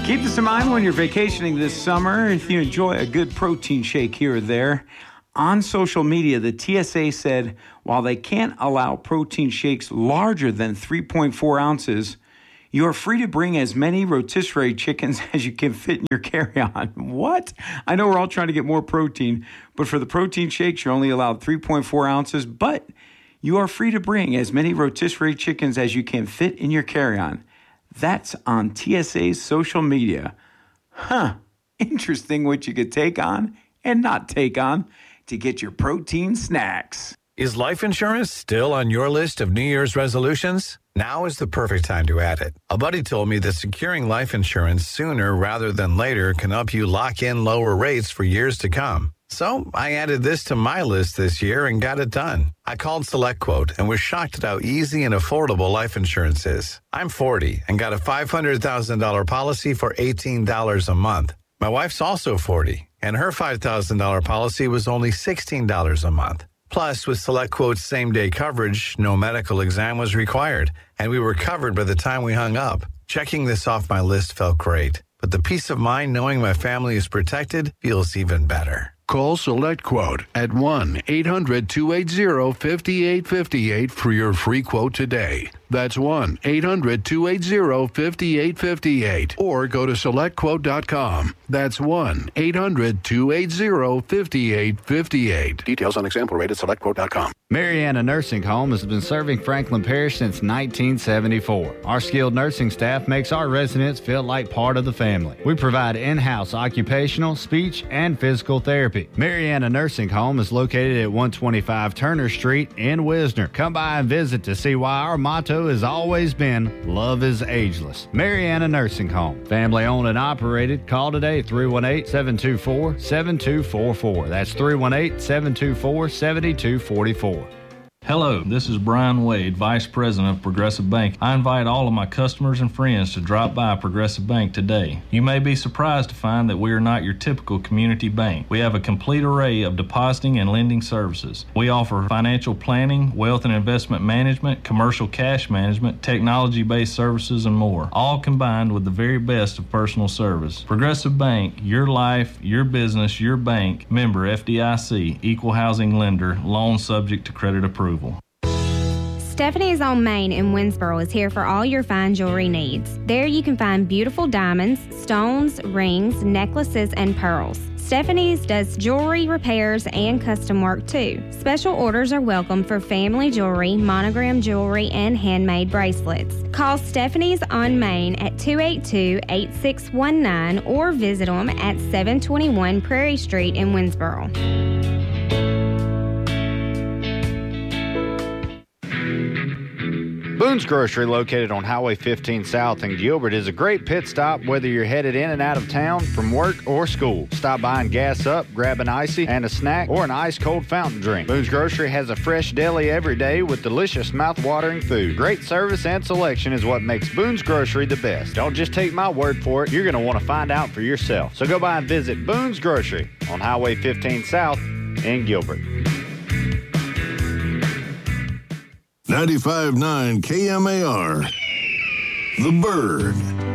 Keep this in mind when you're vacationing this summer. If you enjoy a good protein shake here or there. On social media, the TSA said while they can't allow protein shakes larger than 3.4 ounces, you are free to bring as many rotisserie chickens as you can fit in your carry-on. What? I know we're all trying to get more protein, but for the protein shakes, you're only allowed 3.4 ounces, but you are free to bring as many rotisserie chickens as you can fit in your carry-on. That's on TSA's social media. Interesting what you could take on and not take on to get your protein snacks. Is life insurance still on your list of New Year's resolutions? Now is the perfect time to add it. A buddy told me that securing life insurance sooner rather than later can help you lock in lower rates for years to come. So I added this to my list this year and got it done. I called SelectQuote and was shocked at how easy and affordable life insurance is. I'm 40 and got a $500,000 policy for $18 a month. My wife's also 40, and her $5,000 policy was only $16 a month. Plus, with SelectQuote's same-day coverage, no medical exam was required, and we were covered by the time we hung up. Checking this off my list felt great, but the peace of mind knowing my family is protected feels even better. Call SelectQuote at 1-800-280-5858 for your free quote today. That's 1-800-280-5858. Or go to SelectQuote.com. That's 1-800-280-5858. Details on example rate at SelectQuote.com. Mariana Nursing Home has been serving Franklin Parish since 1974. Our skilled nursing staff makes our residents feel like part of the family. We provide in-house occupational, speech, and physical therapy. Mariana Nursing Home is located at 125 Turner Street in Wisner. Come by and visit to see why our motto has always been, love is ageless. Mariana Nursing Home. Family owned and operated. Call today, 318-724-7244. That's 318-724-7244. Hello, this is Brian Wade, Vice President of Progressive Bank. I invite all of my customers and friends to drop by Progressive Bank today. You may be surprised to find that we are not your typical community bank. We have a complete array of depositing and lending services. We offer financial planning, wealth and investment management, commercial cash management, technology-based services, and more, all combined with the very best of personal service. Progressive Bank, your life, your business, your bank. Member FDIC, equal housing lender, loan subject to credit approval. Stephanie's on Main in Winsboro is here for all your fine jewelry needs. There you can find beautiful diamonds, stones, rings, necklaces, and pearls. Stephanie's does jewelry repairs and custom work too. Special orders are welcome for family jewelry, monogram jewelry, and handmade bracelets. Call Stephanie's on Main at 282-8619 or visit them at 721 Prairie Street in Winsboro. Boone's Grocery, located on Highway 15 South in Gilbert, is a great pit stop whether you're headed in and out of town from work or school. Stop by and gas up, grab an icy and a snack or an ice-cold fountain drink. Boone's Grocery has a fresh deli every day with delicious mouth-watering food. Great service and selection is what makes Boone's Grocery the best. Don't just take my word for it. You're going to want to find out for yourself. So go by and visit Boone's Grocery on Highway 15 South in Gilbert. 95.9 KMAR. The Bird.